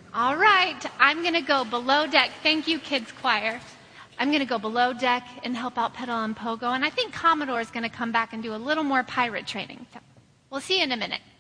All right, I'm going to go below deck. Thank you, Kids Choir. I'm going to go below deck and help out Pedal and Pogo, and I think Commodore is going to come back and do a little more pirate training. So we'll see you in a minute.